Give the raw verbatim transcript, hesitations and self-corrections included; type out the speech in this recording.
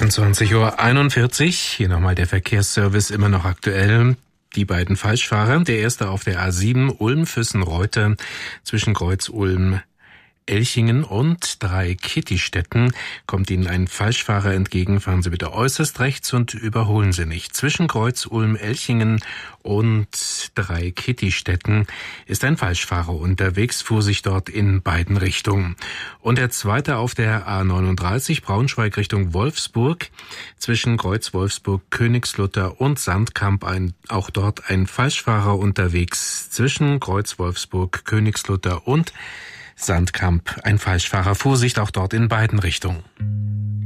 achtundzwanzig Uhr einundvierzig. Hier nochmal der Verkehrsservice, immer noch aktuell. Die beiden Falschfahrer. Der erste auf der A sieben Ulm-Füssen-Reute zwischen Kreuz Ulm Elchingen und drei Kittistetten. Kommt Ihnen ein Falschfahrer entgegen, fahren Sie bitte äußerst rechts und überholen Sie nicht. Zwischen Kreuz Ulm Elchingen und drei Kittistetten ist ein Falschfahrer unterwegs, fuhr sich dort in beiden Richtungen. Und der zweite auf der A neununddreißig Braunschweig Richtung Wolfsburg zwischen Kreuz Wolfsburg, Königslutter und Sandkamp, ein, auch dort ein Falschfahrer unterwegs zwischen Kreuz Wolfsburg, Königslutter und Sandkamp, ein Falschfahrer. Vorsicht auch dort in beiden Richtungen.